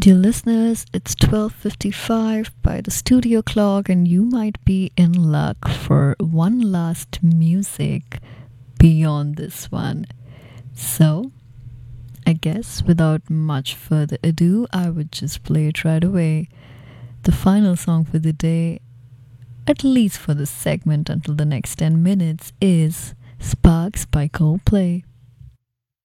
Dear listeners, it's 12:55 by the studio clock and you might be in luck for one last music beyond this one. So, I guess without much further ado, I would just play it right away. The final song for the day, at least for this segment until the next 10 minutes, is Sparks by Coldplay.